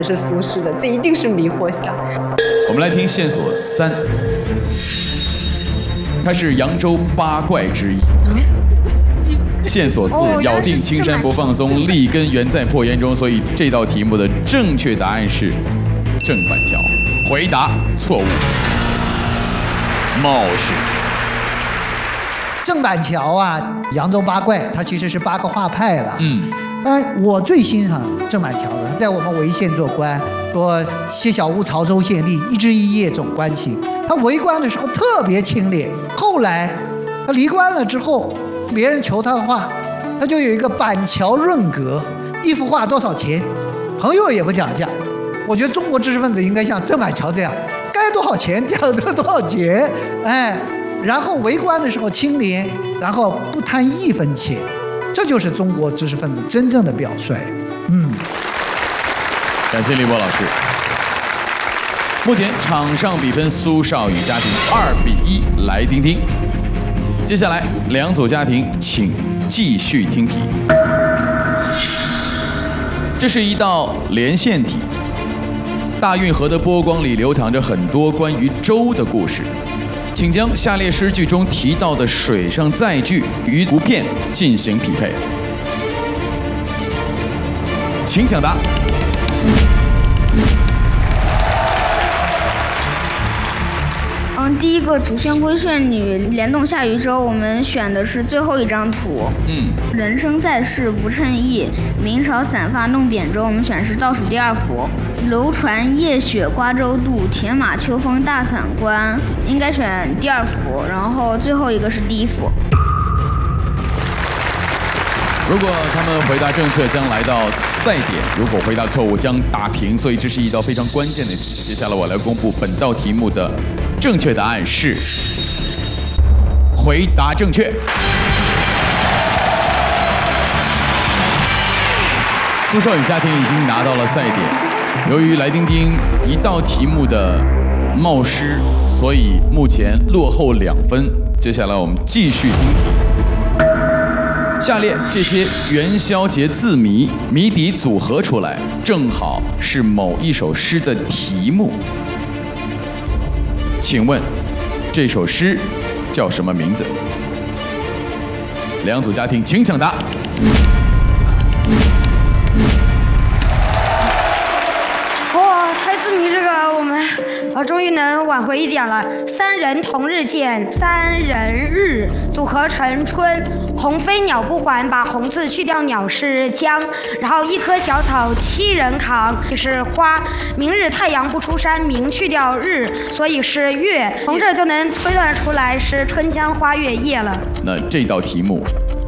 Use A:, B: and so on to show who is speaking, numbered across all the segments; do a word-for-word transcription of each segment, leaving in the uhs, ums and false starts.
A: 是苏轼的，这一定是迷惑项。
B: 我们来听线索三，它是扬州八怪之一。线索四，咬定青山不放松，立根原在破岩中，所以这道题目的正确答案是郑板桥。回答错误。冒失。
C: 郑板桥啊，扬州八怪，它其实是八个画派了。
B: 嗯。
C: 当然，我最欣赏郑板桥的，他在我们潍县做官，说谢小屋曹州县吏，一枝一叶总关情。他为官的时候特别清廉，后来他离官了之后，别人求他的画，他就有一个板桥润格，一幅画多少钱，朋友也不讲价。我觉得中国知识分子应该像郑板桥这样，该多少钱讲的多少钱，哎，然后为官的时候清廉，然后不贪一分钱。这就是中国知识分子真正的表率。嗯，
B: 感谢立波老师。目前场上比分苏少宇家庭二比一，来听听。接下来两组家庭请继续听题。这是一道连线题。大运河的波光里流淌着很多关于舟的故事。请将下列诗句中提到的水上载具与图片进行匹配。请抢答。
D: 嗯，第一个主仙闺炫女联动下渔舟，我们选的是最后一张图。
B: 嗯。
D: 人生在世不称意，明朝散发弄扁舟，我们选的是倒数第二幅。楼船夜雪瓜洲渡，铁马秋风大散关，应该选第二幅，然后最后一个是第一幅。
B: 如果他们回答正确，将来到赛点；如果回答错误，将打平。所以这是一道非常关键的题。接下来我来公布本道题目的正确答案是：回答正确。苏少宇家庭已经拿到了赛点。由于来丁丁一道题目的冒失，所以目前落后两分。接下来我们继续听题。下列这些元宵节字谜谜底组合出来，正好是某一首诗的题目。请问这首诗叫什么名字？两组家庭请抢答。
E: 我终于能挽回一点了。三人同日见，三人日组合成春。鸿飞鸟不还，把鸿字去掉，鸟是江。然后一棵小草七人扛，就是花。明日太阳不出山，明去掉日，所以是月。从这就能推断出来是春江花月夜了。
B: 那这道题目，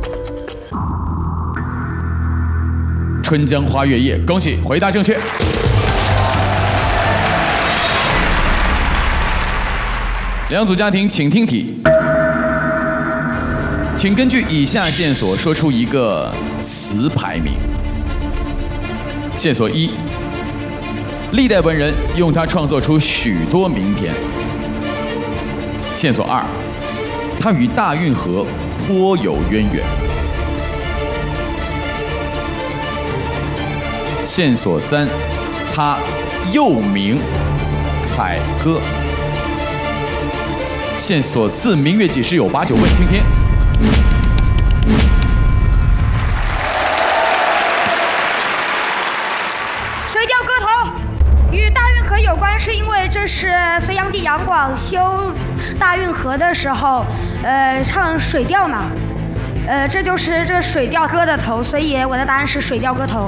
B: 春江花月夜，恭喜回答正确。两组家庭请听题，请根据以下线索说出一个词牌名。线索一，历代文人用它创作出许多名篇。线索二，它与大运河颇有渊源。线索三，它又名凯歌。线索四，明月几时有，把酒问青天。
E: 水调歌头与大运河有关，是因为这是隋炀帝杨广修大运河的时候，呃，唱水调嘛，呃，这就是这水调歌的头，所以我的答案是水调歌头。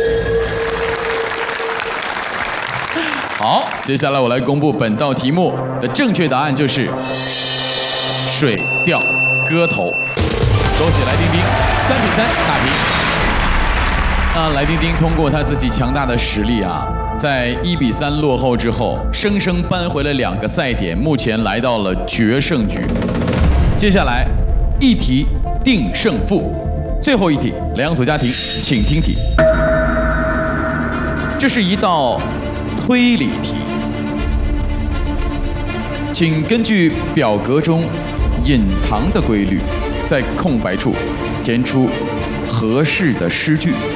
B: 好，接下来我来公布本道题目的正确答案，就是水调歌头。恭喜来丁丁，三比三打平。那来丁丁通过他自己强大的实力啊，在一比三落后之后，生生扳回了两个赛点，目前来到了决胜局。接下来一题定胜负，最后一题，两组家庭请听题。这是一道推理题，请根据表格中隐藏的规律，在空白处填出合适的诗句。